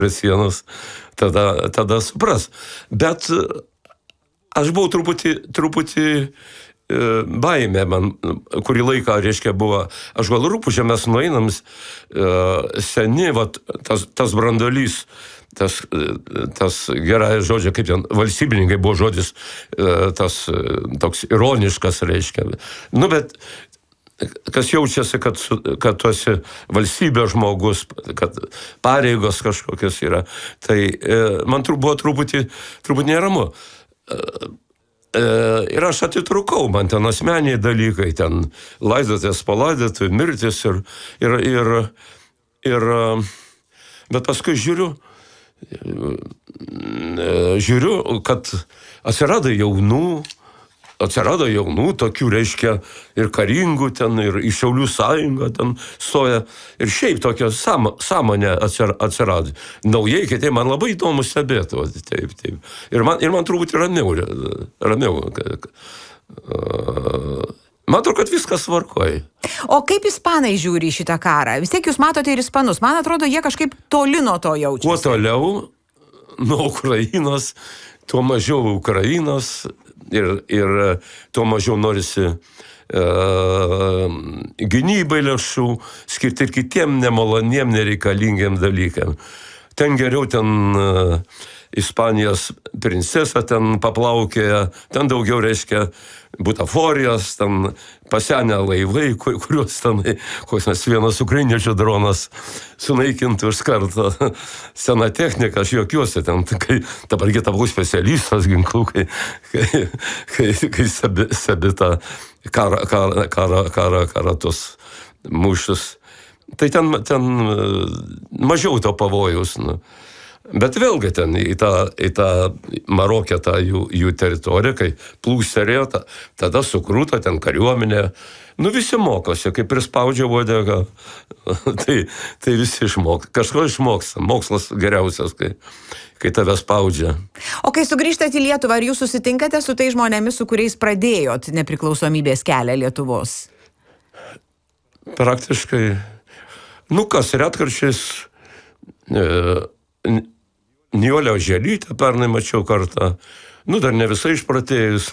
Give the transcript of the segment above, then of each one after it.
prie sienos, tada supras. Bet aš buvau truputį baimė man, kurį laiką, reiškia, buvo, aš gal rūpužė mes nueinam, seni, vat, tas brandolys, tas gerai žodžia, kaip ten valstybininkai buvo žodis, tas toks ironiškas, reiškia. Nu, bet kas jaučiasi, kad tu esi valstybės žmogus, kad pareigos kažkokios yra, tai man buvo truputį neramu. Ir aš atitrukau, man ten asmeniai dalykai, ten laidotės, palaidotų, mirtis ir bet paskui žiūriu, kad atsirado jaunų, tokių, reiškia, ir karingų ten, ir iš Šiaulių sąjungą ten stoja. Ir šiaip tokia sąmonė atsirado. Naujai, kitaip, man labai įdomu stebėti. Taip. Ir man truputį ramiau. Man atrodo, kad viskas tvarkoja. O kaip ispanai žiūri į šitą karą? Vis tiek jūs matote ir ispanus. Man atrodo, jie kažkaip toli nuo to jaučiasi. Kuo toliau nuo Ukrainos, tuo mažiau Ukrainos ir tuo mažiau norisi gynybai lėšų skirti ir kitiem nemaloniem, nereikalingiem dalykam. Ten geriau Ispanijos princesa ten paplaukė, ten daugiau, reiškia, butaforijos, ten pasenę laivai, kuriuos ten, koks mes vienas ukrainiečių dronas sunaikintų iš karto. Sena technika, aš juokiuosi ten, kai dabar tapau specialistas ginklų, kai stebi tą karą tos mūšius. Tai ten mažiau to pavojaus, nu. Bet vėlgi ten į tą Marokę, tą jų teritoriją, kai plūstelėjo, tada sukrūto ten kariuomenė. Nu visi mokosi, kai prispaudžia uodegą, tai visi išmoksta. Kažko išmoksta, mokslas geriausias, kai tave spaudžia. O kai sugrįžtate į Lietuvą, ar jūs susitinkate su tai žmonėmis, su kuriais pradėjot nepriklausomybės kelią Lietuvos? Praktiškai, kas retkarčiais... Nijolę Oželytę pernai mačiau kartą. Dar ne visai išpratėjus,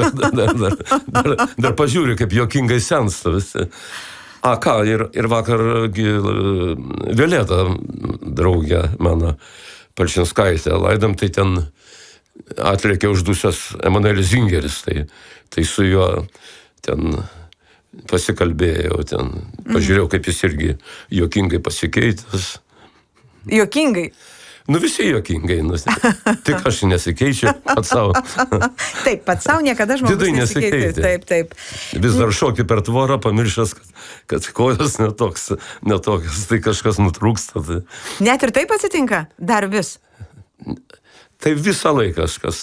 dar pažiūri, kaip juokingai sensta visi. Ir vakar Violeta draugė mano Palčinskaitė laidam, tai ten atlėkė uždusęs Emanuelis Zingeris, tai su juo ten pasikalbėjau, ten pažiūrėjau, kaip jis irgi juokingai pasikeitęs. Juokingai? Visi juokingai, tik aš nesikeičiu pats savo. Taip, pats savo niekada žmogus nesikeitė. Taip. Vis dar šoki per tvorą, pamiršęs, kad kojos netokios, tai kažkas nutrūksta. Tai. Net ir taip atsitinka? Dar vis? Tai visą laiką kažkas,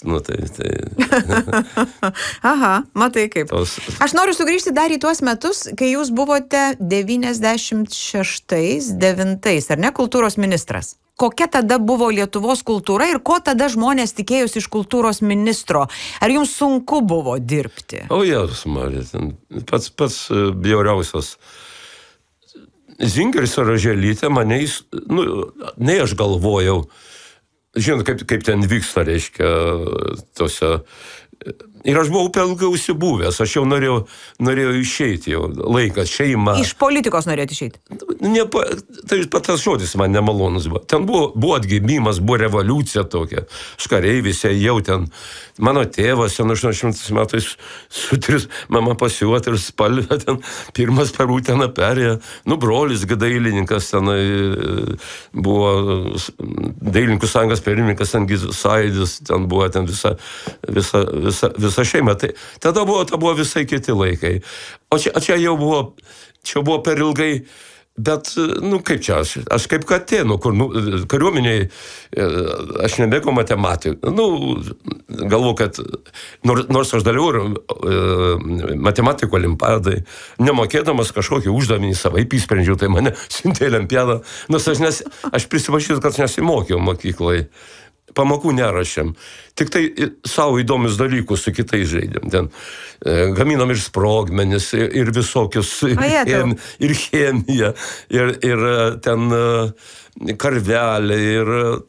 Aha, matai kaip. Aš noriu sugrįžti dar į tuos metus, kai jūs buvote 96-9, ar ne, kultūros ministras. Kokia tada buvo Lietuvos kultūra ir ko tada žmonės tikėjosi iš kultūros ministro? Ar jums sunku buvo dirbti? Jėzus, Marija, pats bjauriausias. Zingeris ar Oželytė mane, nei aš galvojau, žinot, kaip ten vyksta, reiškia, tose... Ir aš buvau pelgai užsibūvęs, aš jau norėjau išeiti, jau laikas, šeima. Iš politikos norėjote išeiti? Tai tas žodis man nemalonus buvo. Ten buvo atgimimas, buvo revoliucija tokia. Škareivis, jau ten, mano tėvas, 80 metais sutris, mama pasiuot ir spalvė, ten pirmas per Uteną perėjo. Brolis, dailininkas, ten buvo dailininkų sąjungos pirmininkas, ten Sąjūdis, ten buvo ten visa šeima. Tai tada buvo visai kiti laikai. O čia jau buvo per ilgai, bet, kaip čia, aš kaip katė, kur, kariuomeniai, aš nemėgau matematikų. Galvoju, kad, nors aš dalyvau matematikų olimpiadai, nemokėdamas kažkokį uždavinį savaip įsprendžiau, tai mane siuntė į olimpiadą. Aš prisipažįstu, kad nesimokiau mokyklai. Pamokų nerašėm. Tik tai savo įdomius dalykus su kitais žaidėm. Ten gaminam ir sprogmenis, ir visokius, ir chemiją, ir ten karvelė, ir